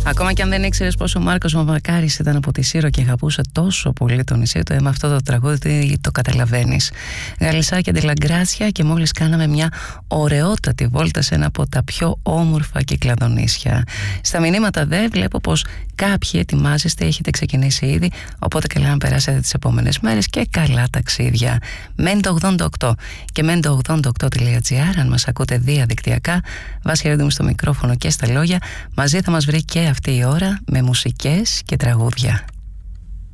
Ακόμα και αν δεν ήξερες πόσο ο Μάρκος Μαμακάρης ήταν από τη Σύρο και αγαπούσε τόσο πολύ το νησί του, με αυτό το τραγούδι το καταλαβαίνεις. Γαλισάκια ντελαγκράσια και μόλις κάναμε μια ωραιότατη βόλτα σε ένα από τα πιο όμορφα κυκλαδονήσια. Στα μηνύματα δε βλέπω πως κάποιοι ετοιμάζεστε, έχετε ξεκινήσει ήδη, οπότε καλά να περάσετε τις επόμενες μέρες και καλά ταξίδια. Μεν το 88 και μεν το 88.gr, αν μας ακούτε διαδικτυακά. Βάση Ρέντου στο μικρόφωνο και στα λόγια. Μαζί θα μας βρει και αυτή η ώρα με μουσικές και τραγούδια.